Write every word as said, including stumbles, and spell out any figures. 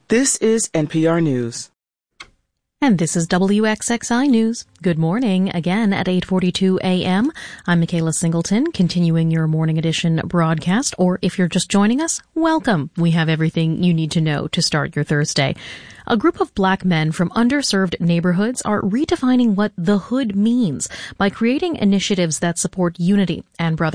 This is N P R News. And this is W X X I News. Good morning, again at eight forty-two a.m. I'm Michaela Singleton, continuing your morning edition broadcast, or if you're just joining us, welcome. We have everything you need to know to start your Thursday. A group of black men from underserved neighborhoods are redefining what the hood means by creating initiatives that support unity and brotherhood.